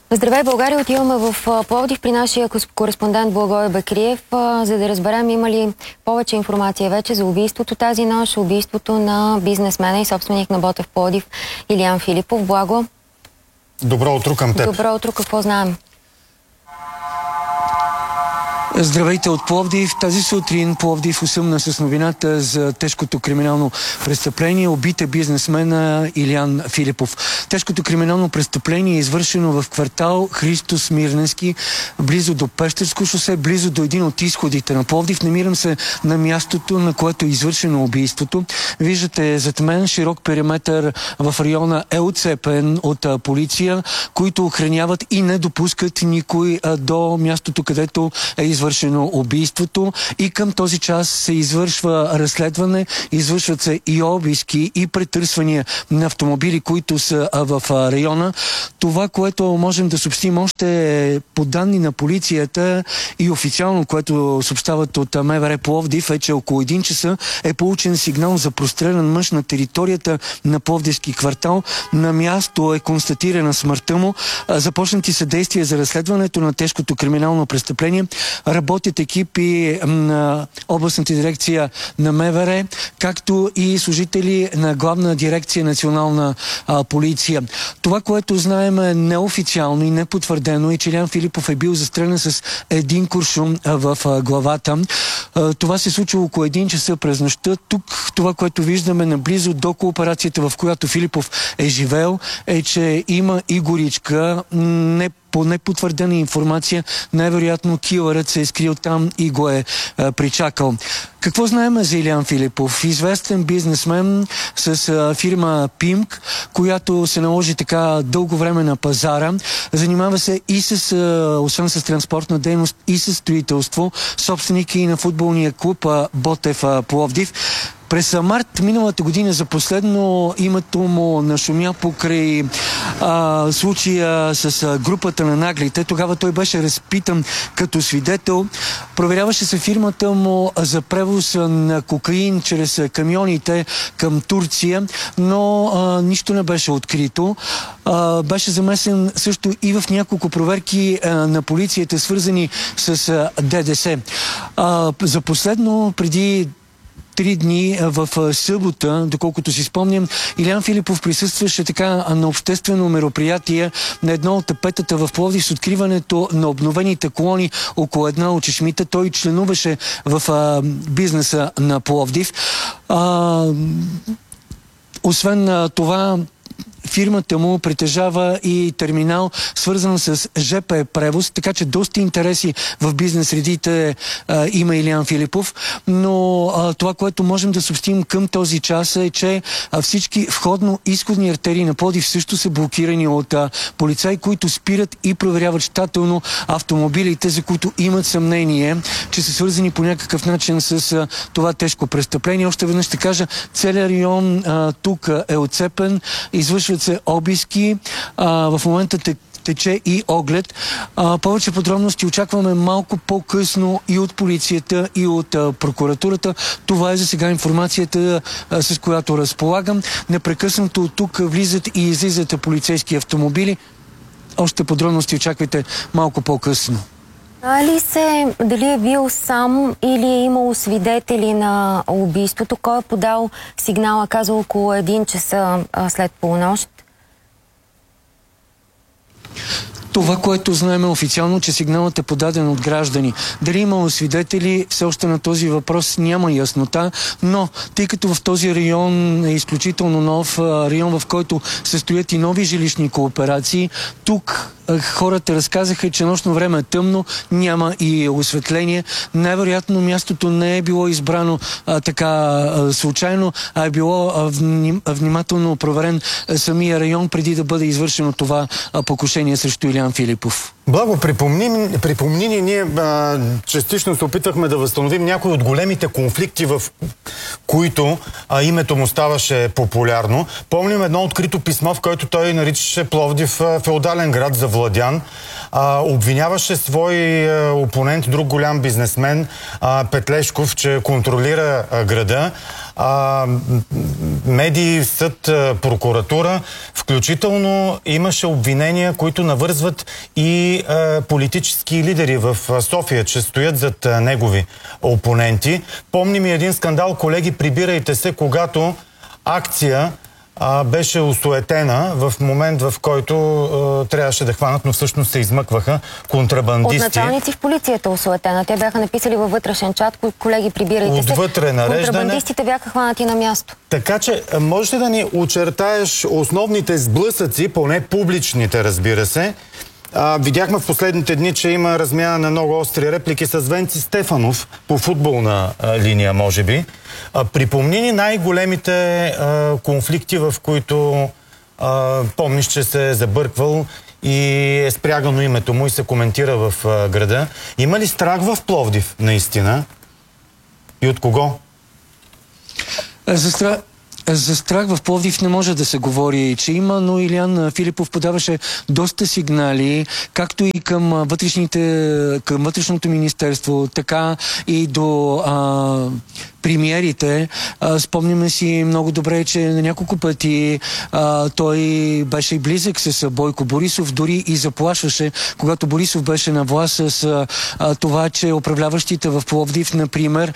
Здравей, България! Отиваме в Пловдив при нашия кореспондент Благой Бекриев, за да разберем има ли повече информация вече за убийството тази нощ, убийството на бизнесмена и собственик на Ботев Пловдив Илиян Филипов. Благо! Добро утро към теб! Добро утро! Какво знаем? Здравейте от Пловдив. Тази сутрин Пловдив осъмна с новината за тежкото криминално престъпление. Убит е бизнесмена Илиян Филипов. Тежкото криминално престъпление е извършено в квартал Христо Смирненски, близо до Пещерско шосе, близо до един от изходите на Пловдив. Намирам се на мястото, на което е извършено убийството. Виждате зад мен широк периметър в района е оцепен от полиция, които охраняват и не допускат никой до мястото, където е извършено убийството, и към този час се извършва разследване, извършват се и обиски и претърсвания на автомобили, които са в района. Това, което можем да съобщим още е по данни на полицията и официално, което съобщават от МВР Пловдив, е, че около 1 часа е получен сигнал за прострелян мъж на територията на Пловдивски квартал. На място е констатирана смъртта му. Започнати са действия за разследването на тежкото криминално престъпление. Работят екипи на областната дирекция на МВР, както и служители на главна дирекция национална полиция. Това, което знаем е неофициално и непотвърдено, е, че Илиян Филипов е бил застрелян с един куршум в главата. Това се случило около 1 часа през нощта. Тук това, което виждаме наблизо до кооперацията, в която Филипов е живеел, е, че има и горичка. По непотвърдена информация, най-вероятно килърът се е скрил там и го е причакал. Какво знаем за Илиян Филипов? Известен бизнесмен с фирма ПИМК, която се наложи така дълго време на пазара. Занимава се и освен с транспортна дейност, и с строителство. Собственик и на футболния клуб Ботев Пловдив. През март миналата година за последно името му нашумя покрай случая с групата на наглите. Тогава той беше разпитан като свидетел. Проверяваше се фирмата му за превоз на кокаин чрез камионите към Турция, но нищо не беше открито. Беше замесен също и в няколко проверки на полицията, свързани с ДДС. За последно, преди 3 дни в събота, доколкото си спомням, Илиян Филипов присъстваше така на обществено мероприятие на едно от тапетата в Пловдив с откриването на обновените колони около една от чешмите. Той членуваше в бизнеса на Пловдив. Освен това, фирмата му притежава и терминал, свързан с ЖП превоз, така че доста интереси в бизнес средите има Илиян Филипов. Но това, което можем да съобщим към този час, е, че всички входно-изходни артерии на Пловдив също са блокирани от полицаи, които спират и проверяват щателно автомобилите, за които имат съмнение, че са свързани по някакъв начин с това тежко престъпление. Още веднъж ще кажа, целият район тук е отцепен, извършват се обиски, в момента тече и оглед. Повече подробности очакваме малко по-късно и от полицията, и от прокуратурата. Това е за сега информацията, с която разполагам. Непрекъснато от тук влизат и излизат полицейски автомобили. Още подробности очаквайте малко по-късно. Дали е бил сам или е имало свидетели на убийството? Кой е подал сигнала, каза около 1 часа след полунощ? Това, което знаем официално, че сигналът е подаден от граждани. Дали имало свидетели, все още на този въпрос няма яснота, но тъй като в този район е изключително нов район, в който се строят и нови жилищни кооперации, тук хората разказаха, че нощно време е тъмно, няма и осветление. Най-вероятно мястото не е било избрано така случайно, а е било внимателно проверен самия район преди да бъде извършено това покушение срещу Илиян Филипов. Благо, припомни ни, ние частично се опитвахме да възстановим някои от големите конфликти, в които името му ставаше популярно. Помним едно открито писмо, в което той наричаше Пловдив феодален град, завладян. Обвиняваше свой опонент, друг голям бизнесмен, Петлешков, че контролира града. медии, съд, прокуратура. Включително имаше обвинения, които навързват и политически лидери в София, че стоят зад негови опоненти. Помним и един скандал, колеги, прибирайте се, когато акция беше осуетена в момент, в който трябваше да хванат, но всъщност се измъкваха контрабандисти. От началници в полицията осуетена. Те бяха написали във вътрешен чат, колеги, прибирайте се. Отвътре нареждане. Контрабандистите бяха хванати на място. Така че, можеш ли да ни очертаеш основните сблъсъци, поне публичните, разбира се? Видяхме в последните дни, че има размяна на много остри реплики с Венци Стефанов по футболна линия, може би. Припомни ни най-големите конфликти, в които помниш, че се е забърквал и е спрягано името му и се коментира в града. Има ли страх в Пловдив, наистина? И от кого? За страх в Пловдив не може да се говори, че има, но Илиян Филипов подаваше доста сигнали, както и към вътрешното министерство, така и до премиерите. Спомняме си много добре, че на няколко пъти той беше и близък с Бойко Борисов, дори и заплашваше, когато Борисов беше на власт, с това, че управляващите в Пловдив, например,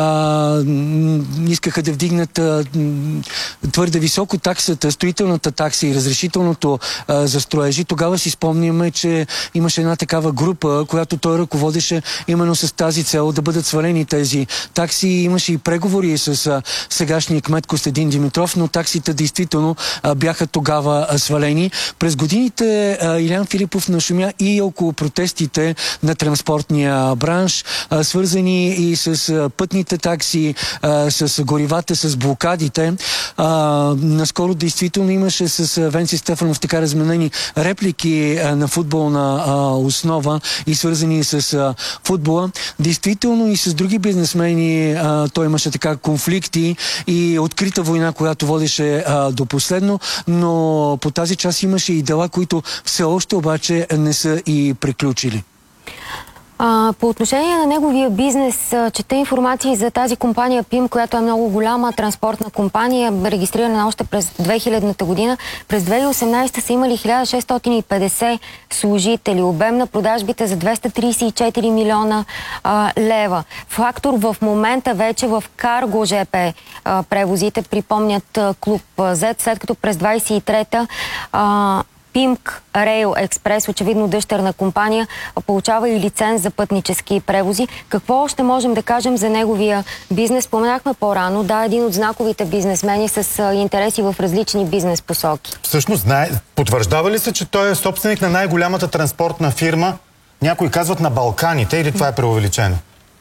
искаха да вдигнат твърде високо таксата, строителната такса и разрешителното за строежи. Тогава си спомняме, че имаше една такава група, която той ръководеше именно с тази цел да бъдат свалени тези такси. Имаше и преговори с сегашния кмет Костадин Димитров, но таксите действително бяха тогава свалени. През годините Илиян Филипов нашумя и около протестите на транспортния бранш, свързани и с пътните такси, с горивата, с блокадите. Наскоро действително имаше с Венци Стефанов така разменени реплики на футболна основа и свързани с футбола. Действително и с други бизнесмени той имаше така конфликти и открита война, която водеше до последно, но по тази част имаше и дела, които все още обаче не са и приключили. По отношение на неговия бизнес, чета информации за тази компания ПИМ, която е много голяма транспортна компания, регистрирана още през 2000-та година. През 2018 са имали 1650 служители. Обем на продажбите за 234 милиона лева. Фактор в момента вече в Карго ЖП превозите, припомнят Клуб Z, след като през 23-та Пимк Рейл Експрес, очевидно дъщерна компания, получава и лиценз за пътнически превози. Какво още можем да кажем за неговия бизнес? Споменахме по-рано, да, един от знаковите бизнесмени с интереси в различни бизнес посоки. Всъщност, потвърждава ли се, че той е собственик на най-голямата транспортна фирма? Някои казват на Балканите, или това е преувеличено?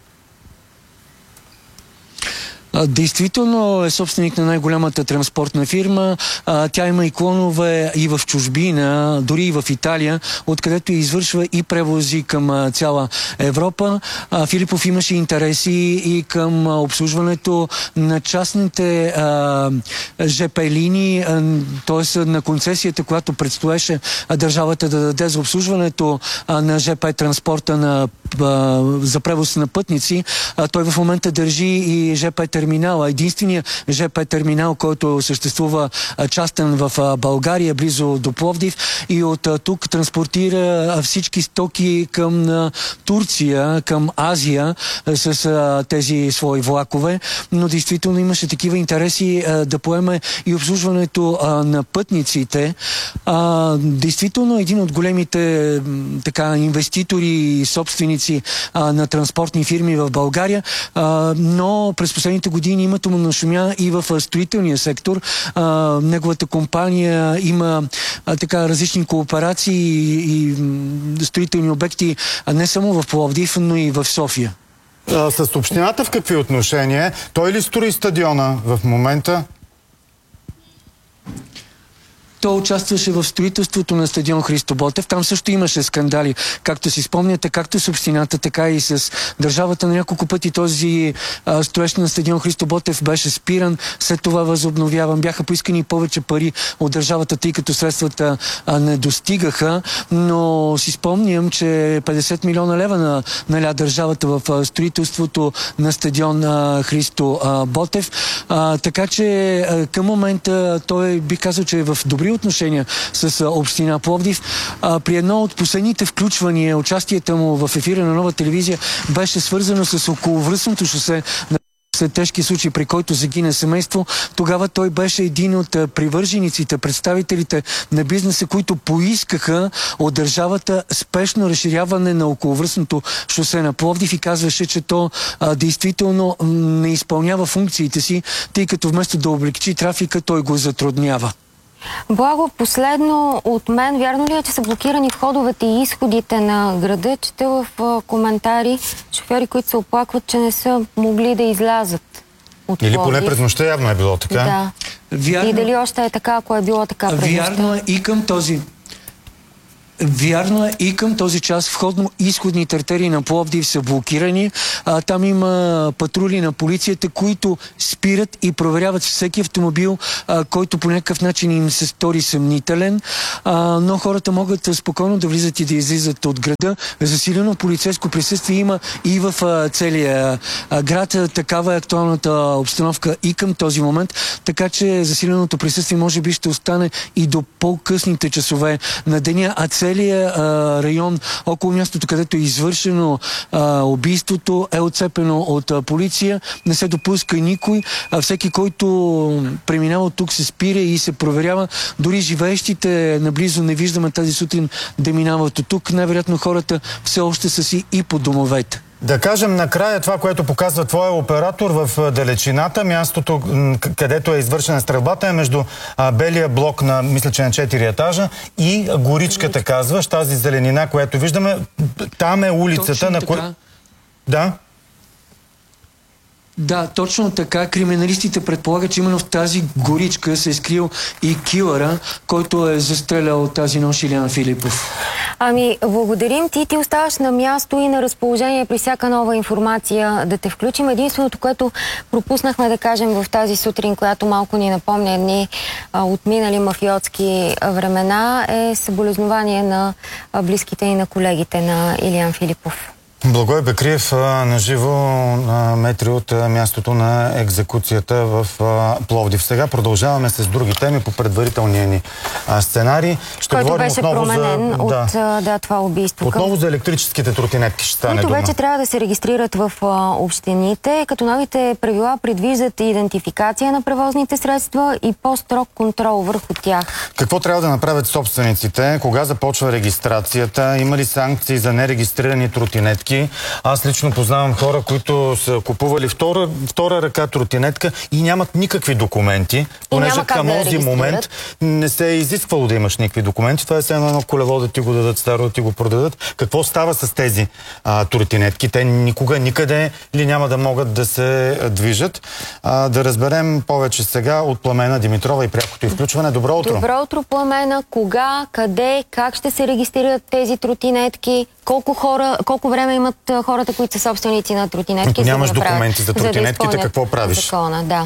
Действително е собственик на най-голямата транспортна фирма. Тя има и клонове и в чужбина, дори и в Италия, откъдето извършва и превози към цяла Европа. Филипов имаше интереси и към обслужването на частните ЖП линии, т.е. на концесията, която предстоеше държавата да даде за обслужването на ЖП транспорта за превоз на пътници. Той в момента държи и ЖП терминала, единствения ЖП терминал, който съществува частен в България, близо до Пловдив, и от тук транспортира всички стоки към Турция, към Азия с тези свои влакове, но действително имаше такива интереси да поеме и обслужването на пътниците. Действително един от големите инвеститори и собственици на транспортни фирми в България, но през последните години името му нашумя и в строителния сектор. Неговата компания има различни кооперации и строителни обекти не само в Пловдив, но и в София. С общината в какви отношения? Той ли строи стадиона в момента? Той участваше в строителството на стадион Христо Ботев. Там също имаше скандали, както си спомняте, както с общината, така и с държавата. На няколко пъти този строеж на стадион Христо Ботев беше спиран, след това възобновяван. Бяха поискани повече пари от държавата, тъй като средствата не достигаха, но си спомням, че 50 милиона лева наля държавата в строителството на стадион Христо Ботев. Така че към момента той би казал, че е в добри отношения с община Пловдив. При едно от последните включвания, участието му в ефира на Нова телевизия беше свързано с околовръстното шосе след тежки случаи, при който загина семейство. Тогава той беше един от привържениците, представителите на бизнеса, които поискаха от държавата спешно разширяване на околовръстното шосе на Пловдив и казваше, че то действително не изпълнява функциите си, тъй като вместо да облегчи трафика, той го затруднява. Благо, последно от мен, вярно ли е, че са блокирани входовете и изходите на града? Чете в коментари шофьори, които се оплакват, че не са могли да излязат от Пловдив. Или поне през нощта явно е било така. Да. Вярно, и дали още е така, ако е било така през нощта? Вярно е и към този... Вярно е, и към този час входно-изходните артерии на Пловдив са блокирани. Там има патрули на полицията, които спират и проверяват всеки автомобил, който по някакъв начин им се стори съмнителен. Но хората могат спокойно да влизат и да излизат от града. Засилено полицейско присъствие има и в целия град. Такава е актуалната обстановка и към този момент. Така че засиленото присъствие може би ще остане и до по-късните часове на деня, а целият район около мястото, където е извършено убийството, е отцепено от полиция. Не се допуска никой. Всеки, който преминава от тук, се спира и се проверява. Дори живеещите наблизо не виждаме тази сутрин да минават от тук. Най-вероятно хората все още са си и по домовете. Да кажем накрая това, което показва твоя оператор в далечината. Мястото, където е извършена стрелбата, е между белия блок на, мисля, че на 4 етажа и горичката, казваш, тази зеленина, която виждаме. Там е улицата, на която... Да? Да, точно така. Криминалистите предполагат, че именно в тази горичка се е скрил и килъра, който е застрелял тази нощ Илиян Филипов. Ами, благодарим ти. Ти оставаш на място и на разположение при всяка нова информация да те включим. Единственото, което пропуснахме да кажем в тази сутрин, която малко ни напомня едни отминали мафиотски времена, е съболезнование на близките и на колегите на Илиян Филипов. Благой Бекриев наживо на метри от мястото на екзекуцията в Пловдив. Сега продължаваме с други теми по предварителния ни сценарий. Ще който говорим беше отново променен от това убийство. Отново за електрическите тротинетки ще стане дума. Които вече трябва да се регистрират в общините, като новите правила предвиждат идентификация на превозните средства и по-строг контрол върху тях. Какво трябва да направят собствениците? Кога започва регистрацията? Има ли санкции за нерегистрирани тротинетки? Аз лично познавам хора, които са купували втора ръка тротинетка и нямат никакви документи, понеже към този момент не се е изисквало да имаш никакви документи. Това е все едно колело да ти го дадат старо, да ти го продадат. Какво става с тези тротинетки? Те никъде ли няма да могат да се движат? Да разберем повече сега от Пламена Димитрова и прякото й включване. Добро утро! Добро утро, Пламена. Кога, къде, как ще се регистрират тези тротинетки? Колко време имат хората, които са собственици на тротинетки? Ако нямаш документи за тротинетките, какво правиш? Закона, да.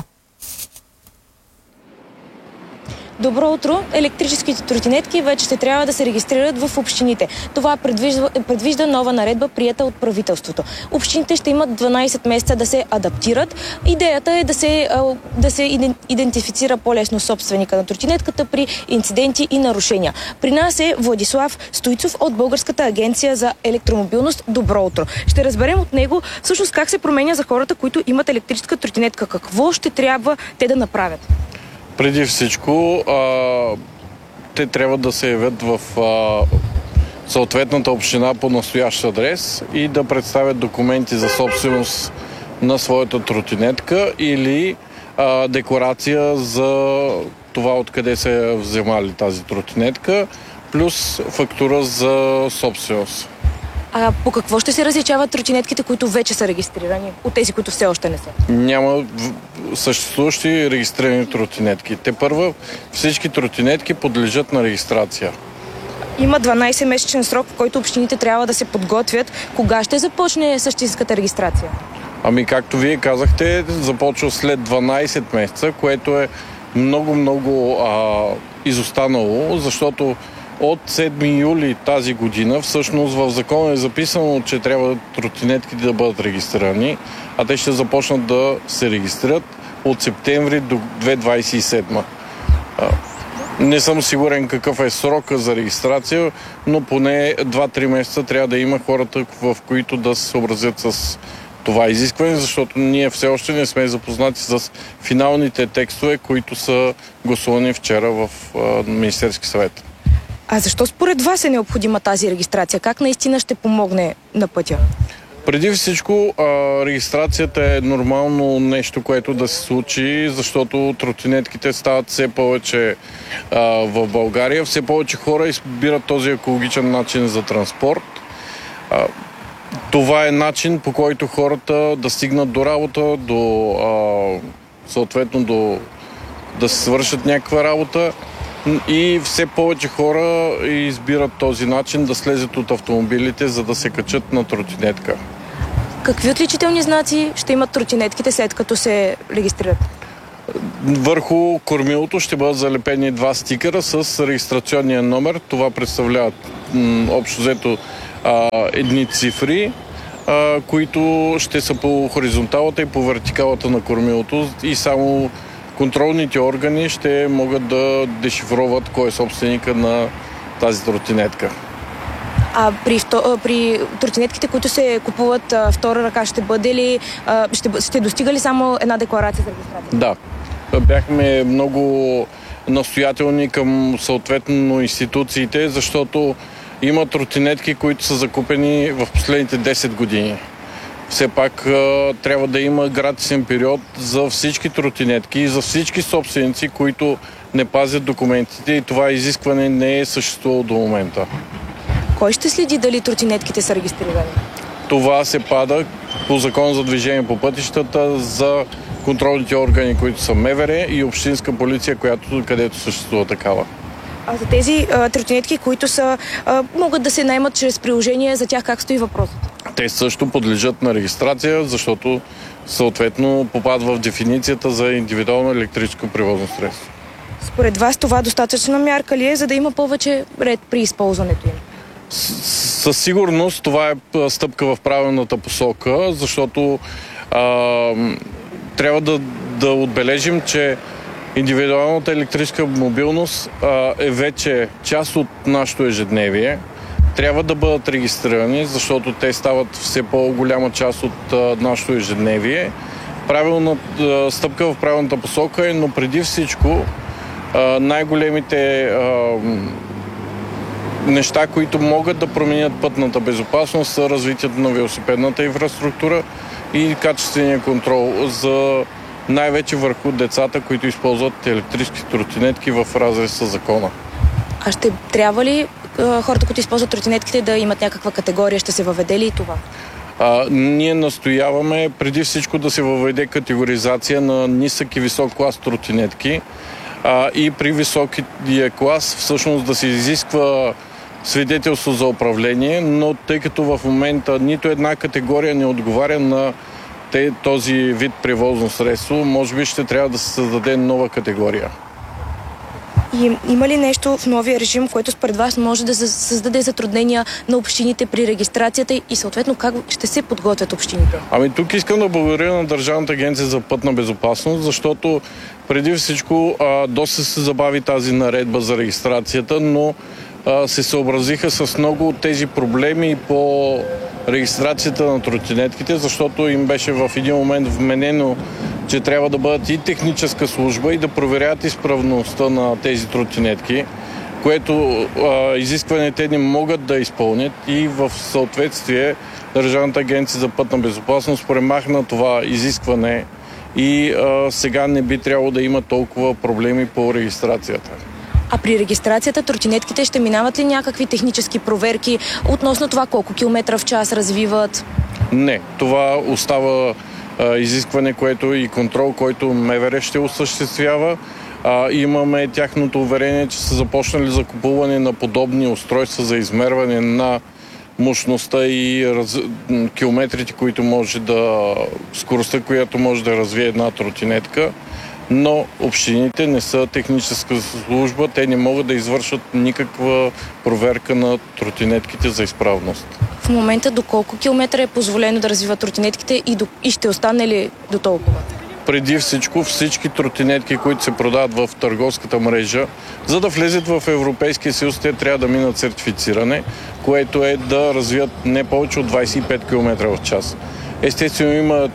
Добро утро! Електрическите тротинетки вече ще трябва да се регистрират в общините. Това предвижда нова наредба, приета от правителството. Общините ще имат 12 месеца да се адаптират. Идеята е да се идентифицира по-лесно собственика на тротинетката при инциденти и нарушения. При нас е Владислав Стойцов от Българската агенция за електромобилност. Добро утро! Ще разберем от него всъщност как се променя за хората, които имат електрическа тротинетка. Какво ще трябва те да направят? Преди всичко, те трябва да се явят в съответната община по настоящ адрес и да представят документи за собственост на своята тротинетка или декларация за това откъде се вземали тази тротинетка, плюс фактура за собственост. А по какво ще се различават тротинетките, които вече са регистрирани, от тези, които все още не са? Няма съществуващи регистрирани тротинетки. Те първа всички тротинетки подлежат на регистрация. Има 12-месечен срок, в който общините трябва да се подготвят. Кога ще започне същинската регистрация? Ами, както вие казахте, започва след 12 месеца, което е много изостанало, защото от 7 юли тази година всъщност в закона е записано, че трябва тротинетките да бъдат регистрирани, а те ще започнат да се регистрират от септември до 2027. Не съм сигурен какъв е срока за регистрация, но поне 2-3 месеца трябва да има хората, в които да се съобразят с това изискване, защото ние все още не сме запознати с финалните текстове, които са гласувани вчера в Министерски съвет. А защо според вас е необходима тази регистрация? Как наистина ще помогне на пътя? Преди всичко, регистрацията е нормално нещо, което да се случи, защото тротинетките стават все повече в България. Все повече хора избират този екологичен начин за транспорт. Това е начин, по който хората да стигнат до работа, съответно да се свършат някаква работа. И все повече хора избират този начин да слезат от автомобилите, за да се качат на тротинетка. Какви отличителни знаци ще имат тротинетките, след като се регистрират? Върху кормилото ще бъдат залепени 2 стикера с регистрационния номер. Това представляват общо взето едни цифри, които ще са по хоризонталата и по вертикалата на кормилото и само контролните органи ще могат да дешифроват кой е собственика на тази тротинетка. А при тротинетките, които се купуват втора ръка, ще бъде ли, ще достига ли само една декларация за регистрация? Да. Бяхме много настоятелни към съответно институциите, защото има тротинетки, които са закупени в последните 10 години. Все пак трябва да има гратисен период за всички тротинетки и за всички собственици, които не пазят документите, и това изискване не е съществувало до момента. Кой ще следи дали тротинетките са регистрирани? Това се пада по закон за движение по пътищата за контролните органи, които са МВР и общинска полиция, където съществува такава. А за тези тротинетки, които могат да се наемат чрез приложение, за тях как стои въпросът? Те също подлежат на регистрация, защото съответно попадат в дефиницията за индивидуално електрическо превозно средство. Според вас това достатъчна мярка ли е, за да има повече ред при използването им? Със сигурност това е стъпка в правилната посока, защото трябва да отбележим, че индивидуалната електрическа мобилност е вече част от нашето ежедневие. Трябва да бъдат регистрирани, защото те стават все по-голяма част от нашето ежедневие. Правилна стъпка в правилната посока е, но преди всичко най-големите неща, които могат да променят пътната безопасност, са развитието на велосипедната инфраструктура и качествения контрол за най-вече върху децата, които използват електрически тротинетки в разрез със закона. А ще трябва ли хората, които използват тротинетките, да имат някаква категория? Ще се въведе ли и това? Ние настояваме преди всичко да се въведе категоризация на нисък и висок клас тротинетки и при високия клас всъщност да се изисква свидетелство за управление, но тъй като в момента нито една категория не отговаря на този вид превозно средство, може би ще трябва да се създаде нова категория. И има ли нещо в новия режим, което според вас може да създаде затруднения на общините при регистрацията и съответно как ще се подготвят общините? Тук искам да благодаря на Държавната агенция за пътна безопасност, защото преди всичко доста се забави тази наредба за регистрацията, но се съобразиха с много от тези проблеми по регистрацията на тротинетките, защото им беше в един момент вменено, че трябва да бъдат и техническа служба и да проверят изправността на тези тротинетки, което изискване те не могат да изпълнят, и в съответствие Държавната агенция за пътна безопасност премахна това изискване и сега не би трябвало да има толкова проблеми по регистрацията. А при регистрацията тротинетките ще минават ли някакви технически проверки относно това колко километра в час развиват? Не, това остава изискване, което и контрол, който МВР ще осъществява. Имаме тяхното уверение, че са започнали закупуване на подобни устройства за измерване на мощността и километрите, които може скоростта, която може да развие една тротинетка. Но общините не са техническа служба, те не могат да извършат никаква проверка на тротинетките за изправност. В момента до колко километра е позволено да развиват тротинетките и ще остане ли до толкова? Преди всички тротинетки, които се продават в търговската мрежа, за да влезат в Европейския съюз, те трябва да минат сертифициране, което е да развият не повече от 25 км в час. Естествено има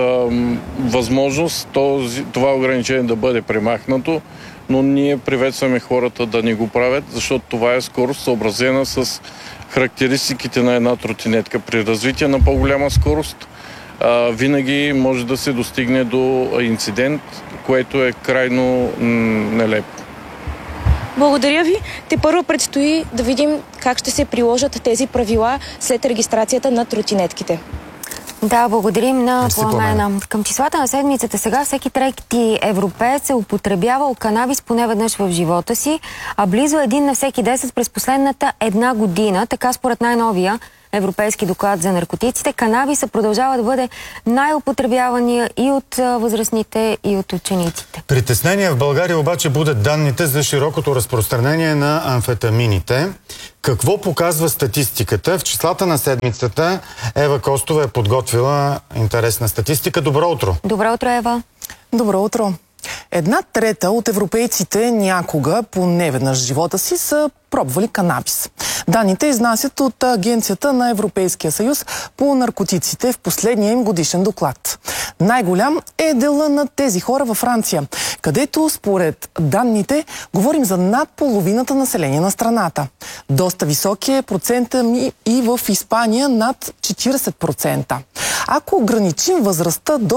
възможност това ограничение да бъде премахнато, но ние приветстваме хората да не го правят, защото това е скорост съобразена с характеристиките на една тротинетка. При развитие на по-голяма скорост винаги може да се достигне до инцидент, което е крайно нелепо. Благодаря ви. Тепърва предстои да видим как ще се приложат тези правила след регистрацията на тротинетките. Да, благодарим на Пламена. Към числата на седмицата сега всеки трети европеец е употребявал канабис поне веднъж в живота си, а близо 1 на всеки 10 през последната една година. Така според най-новия европейски доклад за наркотиците, канабиса продължава да бъде най-употребявания и от възрастните, и от учениците. Притеснение в България обаче будят данните за широкото разпространение на амфетамините. Какво показва статистиката? В числата на седмицата Ева Костова е подготвила интересна статистика. Добро утро! Добро утро, Ева! Добро утро! 1/3 от европейците някога, поне веднъж в живота си, са пробвали канабис. Данните изнасят от Агенцията на Европейския съюз по наркотиците в последния им годишен доклад. Най-голям е дела на тези хора във Франция, където според данните говорим за над половината население на страната. Доста висок е процента и в Испания над 40%. Ако ограничим възрастта до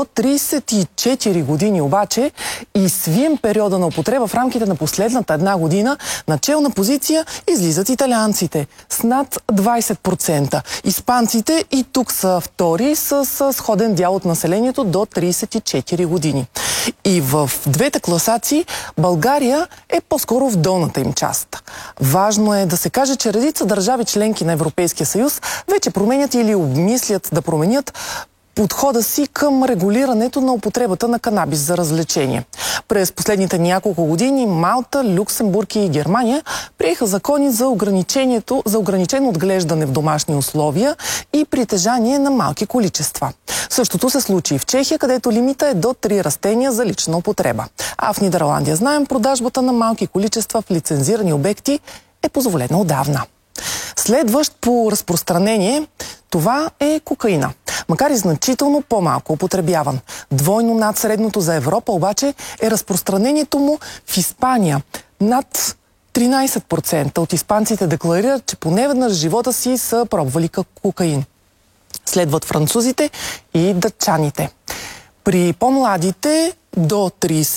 34 години обаче и свием периода на употреба в рамките на последната една година, на челна позиция излизат италианците с над 20%. Испанците и тук са втори с сходен дял от населението до 34 години. И в двете класации България е по-скоро в долната им част. Важно е да се каже, че редица държави членки на Европейския съюз вече променят или обмислят да променят подхода си към регулирането на употребата на канабис за развлечение. През последните няколко години Малта, Люксембург и Германия приеха закони за ограничено отглеждане в домашни условия и притежание на малки количества. Същото се случи и в Чехия, където лимита е до 3 растения за лична употреба. А в Нидерландия, знаем, продажбата на малки количества в лицензирани обекти е позволена отдавна. Следващ по разпространение, това е кокаина. Макар и значително по-малко употребяван. Двойно над средното за Европа обаче е разпространението му в Испания. Над 13% от испанците декларират, че поне веднъж в живота си са пробвали кокаин. Следват французите и датчаните. При по-младите до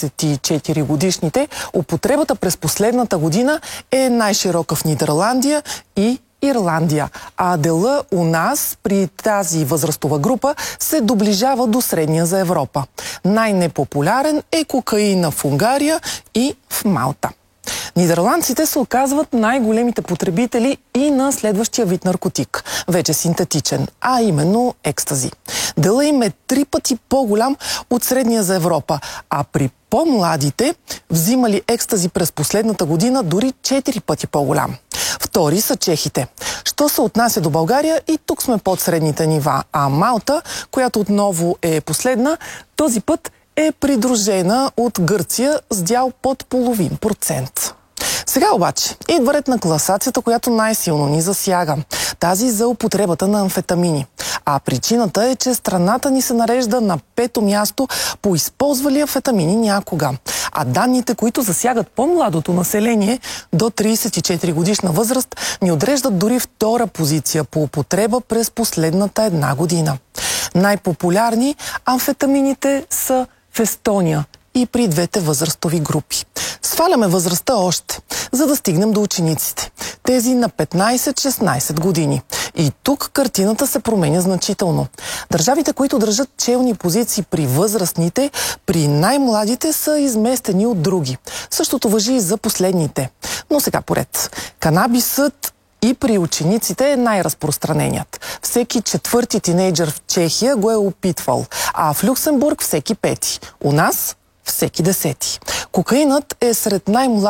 34 годишните употребата през последната година е най-широка в Нидерландия и Ирландия, а дела у нас при тази възрастова група се доближава до средния за Европа. Най-непопулярен е кокаина в Унгария и в Малта. Нидерландците се оказват най-големите потребители и на следващия вид наркотик, вече синтетичен, а именно екстази. Делът им е 3 пъти по-голям от средния за Европа, а при по-младите взимали екстази през последната година дори 4 пъти по-голям. Втори са чехите. Що се отнася до България, и тук сме под средните нива, а Малта, която отново е последна, този път е придружена от Гърция с дял под 0,5%. Сега обаче идва ред на класацията, която най-силно ни засяга. Тази за употребата на амфетамини. А причината е, че страната ни се нарежда на 5-то място по използвали амфетамини някога. А данните, които засягат по-младото население до 34 годишна възраст, ни отреждат дори 2-ра позиция по употреба през последната една година. Най-популярни амфетамините са в Естония и при двете възрастови групи. Сваляме възрастта още, за да стигнем до учениците. Тези на 15-16 години. И тук картината се променя значително. Държавите, които държат челни позиции при възрастните, при най-младите са изместени от други. Същото важи и за последните. Но сега поред. Канабисът и при учениците е най-разпространеният. Всеки четвърти тинейджър в Чехия го е опитвал, а в Люксембург всеки пети. У нас всеки десети. Кокаинът сред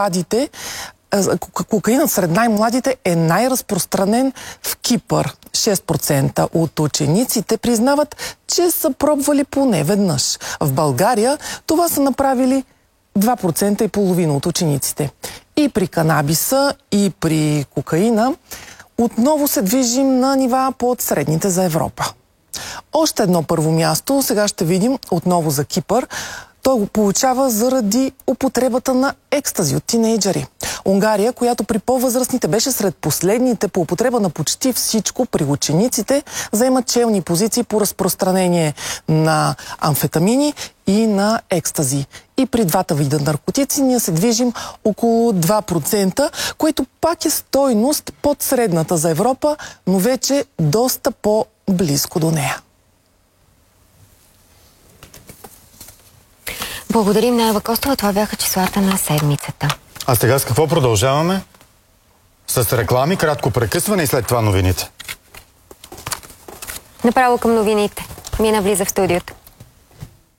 най-младите е най-разпространен в Кипър. 6% от учениците признават, че са пробвали поне веднъж. В България това са направили 2,5% от учениците. И при канабиса, и при кокаина отново се движим на нива под средните за Европа. Още едно първо място, сега ще видим отново за Кипър. Той го получава заради употребата на екстази от тинейджери. Унгария, която при по-възрастните беше сред последните по употреба на почти всичко, при учениците заема челни позиции по разпространение на амфетамини и на екстази. И при двата вида наркотици ние се движим около 2%, което пак е стойност под средната за Европа, но вече доста по-близко до нея. Благодарим на Ева Костова. Това бяха числата на седмицата. А сега с какво продължаваме? С реклами, кратко прекъсване и след това новините. Направо към новините. Мина влиза в студиото.